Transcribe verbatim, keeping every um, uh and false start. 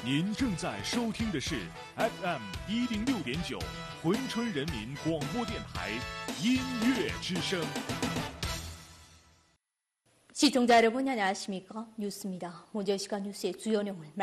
您正在收听的是 F M 一零六点九珲春人民广播电台音乐之声。 시청자 여러분 안녕하십니까? 뉴스입니다. 먼저 시간 뉴스의 주요 내용을